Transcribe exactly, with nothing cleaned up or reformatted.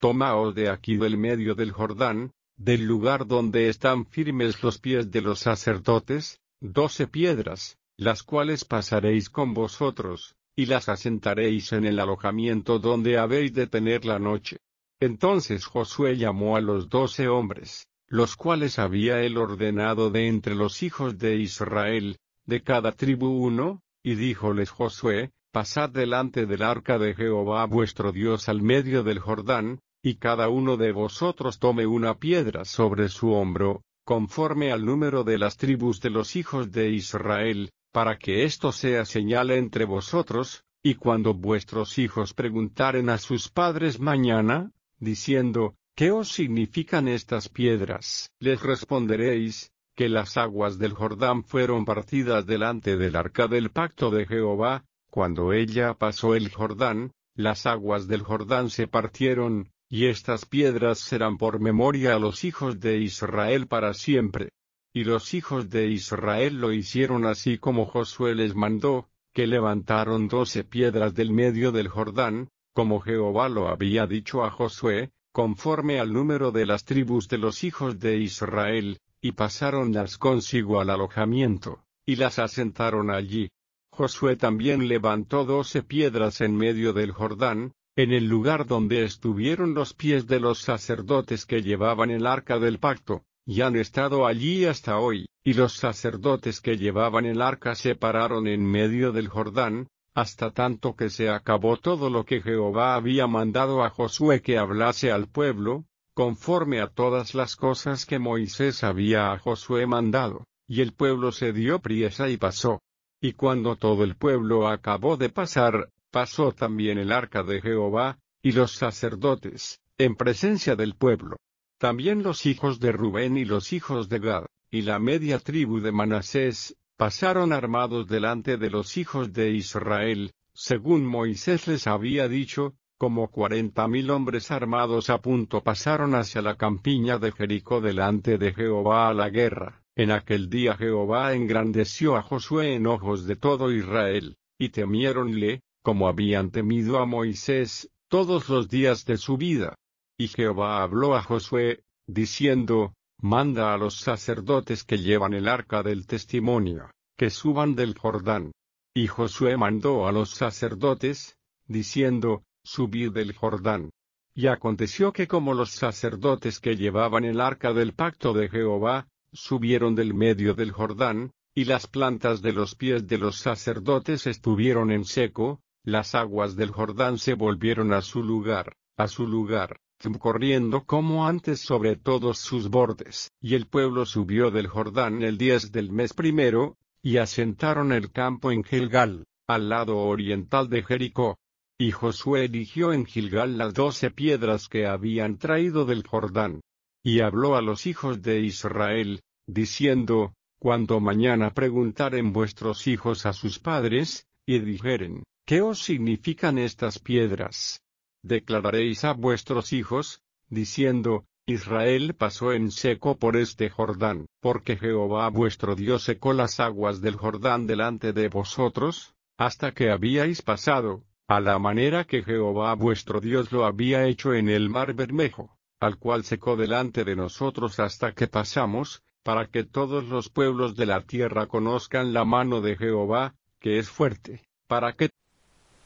tomaos de aquí del medio del Jordán, del lugar donde están firmes los pies de los sacerdotes, doce piedras, las cuales pasaréis con vosotros, y las asentaréis en el alojamiento donde habéis de tener la noche. Entonces Josué llamó a los doce hombres, los cuales había él ordenado de entre los hijos de Israel, de cada tribu uno, y díjoles Josué: Pasad delante del arca de Jehová vuestro Dios al medio del Jordán, y cada uno de vosotros tome una piedra sobre su hombro, conforme al número de las tribus de los hijos de Israel, para que esto sea señal entre vosotros, y cuando vuestros hijos preguntaren a sus padres mañana, diciendo: ¿Qué os significan estas piedras? Les responderéis: que las aguas del Jordán fueron partidas delante del arca del pacto de Jehová. Cuando ella pasó el Jordán, las aguas del Jordán se partieron, y estas piedras serán por memoria a los hijos de Israel para siempre. Y los hijos de Israel lo hicieron así como Josué les mandó, que levantaron doce piedras del medio del Jordán, como Jehová lo había dicho a Josué, conforme al número de las tribus de los hijos de Israel, y pasáronlas consigo al alojamiento, y las asentaron allí. Josué también levantó doce piedras en medio del Jordán, en el lugar donde estuvieron los pies de los sacerdotes que llevaban el arca del pacto, y han estado allí hasta hoy. Y los sacerdotes que llevaban el arca se pararon en medio del Jordán, hasta tanto que se acabó todo lo que Jehová había mandado a Josué que hablase al pueblo, conforme a todas las cosas que Moisés había a Josué mandado, y el pueblo se dio priesa y pasó. Y cuando todo el pueblo acabó de pasar, pasó también el arca de Jehová, y los sacerdotes, en presencia del pueblo. También los hijos de Rubén y los hijos de Gad, y la media tribu de Manasés, pasaron armados delante de los hijos de Israel, según Moisés les había dicho, como cuarenta mil hombres armados a punto pasaron hacia la campiña de Jericó delante de Jehová a la guerra. En aquel día Jehová engrandeció a Josué en ojos de todo Israel, y temiéronle, como habían temido a Moisés, todos los días de su vida. Y Jehová habló a Josué, diciendo: Manda a los sacerdotes que llevan el arca del testimonio, que suban del Jordán. Y Josué mandó a los sacerdotes, diciendo: Subid del Jordán. Y aconteció que como los sacerdotes que llevaban el arca del pacto de Jehová, subieron del medio del Jordán, y las plantas de los pies de los sacerdotes estuvieron en seco, las aguas del Jordán se volvieron a su lugar, a su lugar, corriendo como antes sobre todos sus bordes. Y el pueblo subió del Jordán el diez del mes primero, y asentaron el campo en Gilgal, al lado oriental de Jericó. Y Josué eligió en Gilgal las doce piedras que habían traído del Jordán. Y habló a los hijos de Israel, diciendo: Cuando mañana preguntaren vuestros hijos a sus padres, y dijeren: ¿Qué os significan estas piedras? Declararéis a vuestros hijos, diciendo: Israel pasó en seco por este Jordán, porque Jehová vuestro Dios secó las aguas del Jordán delante de vosotros, hasta que habíais pasado, a la manera que Jehová vuestro Dios lo había hecho en el mar Bermejo, al cual secó delante de nosotros hasta que pasamos, para que todos los pueblos de la tierra conozcan la mano de Jehová, que es fuerte, para que